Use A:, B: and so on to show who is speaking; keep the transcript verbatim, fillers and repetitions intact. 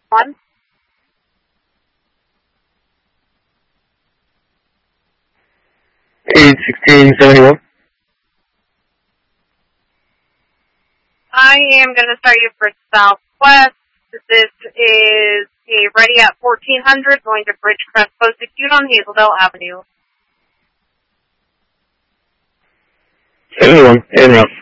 A: one.
B: eight sixteen seventy-one.
A: I am going to start you for Southwest. This is a ready at fourteen hundred going to Bridgecrest Post-Acute on Hazeldale Avenue.
B: seventy-one, en route.